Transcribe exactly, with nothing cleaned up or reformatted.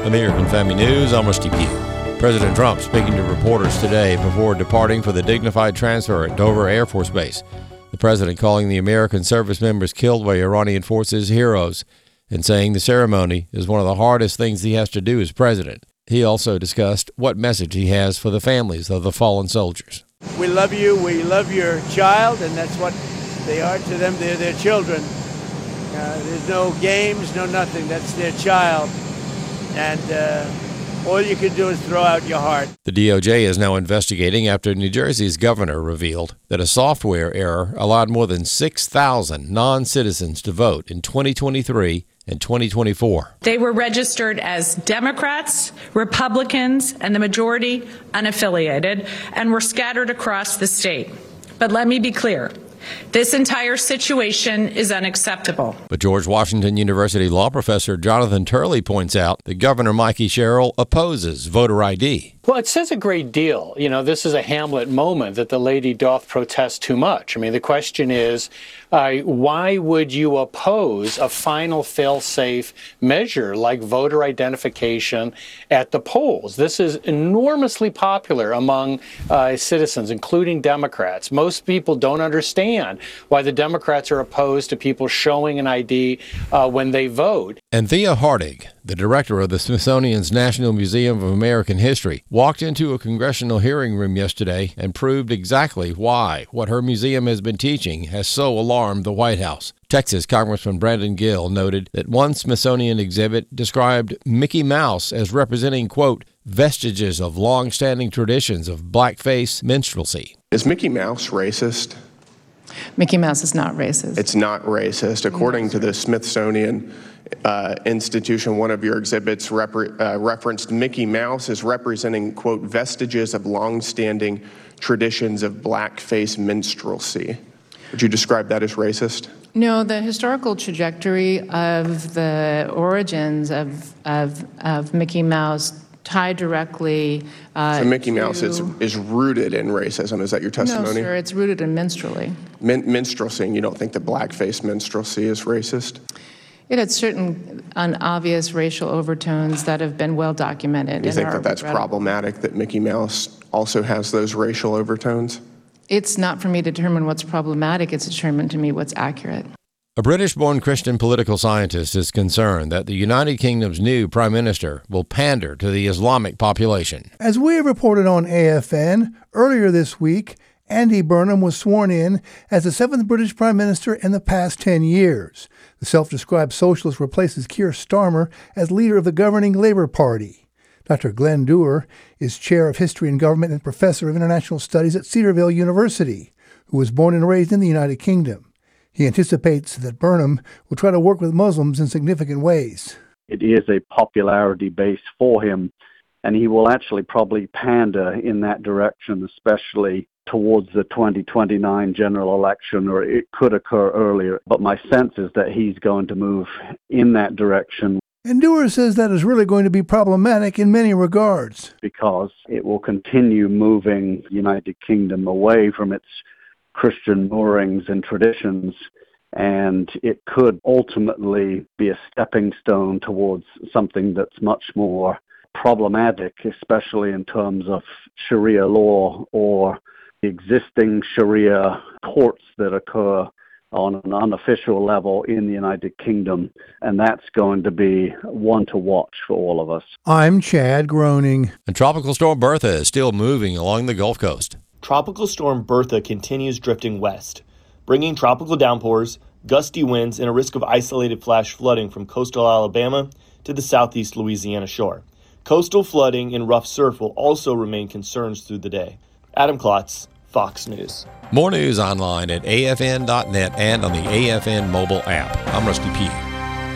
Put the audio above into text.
American Family News, I'm Rusty Pugh. President Trump speaking to reporters today before departing for the dignified transfer at Dover Air Force Base. The president calling the American service members killed by Iranian forces heroes and saying the ceremony is one of the hardest things he has to do as president. He also discussed what message he has for the families of the fallen soldiers. We love you. We love your child, and that's what they are to them. They're their children. Uh, there's no games, no nothing. That's their child. And uh, all you can do is throw out your heart. The D O J is now investigating after New Jersey's governor revealed that a software error allowed more than six thousand non-citizens to vote in twenty twenty-three and twenty twenty-four. They were registered as Democrats, Republicans, and the majority unaffiliated, and were scattered across the state. But let me be clear. This entire situation is unacceptable. But George Washington University law professor Jonathan Turley points out that Governor Mikey Sherrill opposes voter I D. Well, it says a great deal. You know, this is a Hamlet moment that the lady doth protest too much. I mean, the question is, uh, why would you oppose a final fail-safe measure like voter identification at the polls? This is enormously popular among uh, citizens, including Democrats. Most people don't understand why the Democrats are opposed to people showing an I D uh, when they vote. And Thea Hardig, the director of the Smithsonian's National Museum of American History, walked into a congressional hearing room yesterday and proved exactly why what her museum has been teaching has so alarmed the White House. Texas Congressman Brandon Gill noted that one Smithsonian exhibit described Mickey Mouse as representing, quote, vestiges of long-standing traditions of blackface minstrelsy. Is Mickey Mouse racist? Mickey Mouse is not racist. It's not racist. According to the Smithsonian uh, Institution, one of your exhibits repre- uh, referenced Mickey Mouse as representing, quote, vestiges of long-standing traditions of blackface minstrelsy. Would you describe that as racist? No, the historical trajectory of the origins of, of, of Mickey Mouse tied directly uh, So Mickey to, Mouse is, is rooted in racism. Is that your testimony? No, sir, it's rooted in minstrelsy. Min- minstrelsy, and you don't think that blackface minstrelsy is racist? It had certain unobvious racial overtones that have been well documented. Do you think that that's problematic, that Mickey Mouse also has those racial overtones? It's not for me to determine what's problematic. It's determined to me what's accurate. A British-born Christian political scientist is concerned that the United Kingdom's new prime minister will pander to the Islamic population. As we have reported on A F N, earlier this week, Andy Burnham was sworn in as the seventh British prime minister in the past ten years. The self-described socialist replaces Keir Starmer as leader of the governing Labour Party. Doctor Glenn Dewar is chair of history and government and professor of international studies at Cedarville University, who was born and raised in the United Kingdom. He anticipates that Burnham will try to work with Muslims in significant ways. It is a popularity base for him, and he will actually probably pander in that direction, especially towards the twenty twenty-nine general election, or it could occur earlier. But my sense is that he's going to move in that direction. And Dewar says that is really going to be problematic in many regards, because it will continue moving the United Kingdom away from its Christian moorings and traditions, and it could ultimately be a stepping stone towards something that's much more problematic, especially in terms of Sharia law or the existing Sharia courts that occur on an unofficial level in the United Kingdom, and that's going to be one to watch for all of us. I'm Chad Groening. And Tropical Storm Bertha is still moving along the Gulf Coast. Tropical Storm Bertha continues drifting west, bringing tropical downpours, gusty winds, and a risk of isolated flash flooding from coastal Alabama to the southeast Louisiana shore. Coastal flooding and rough surf will also remain concerns through the day. Adam Klotz, Fox News. More news online at A F N dot net and on the A F N mobile app. I'm Rusty Pugh.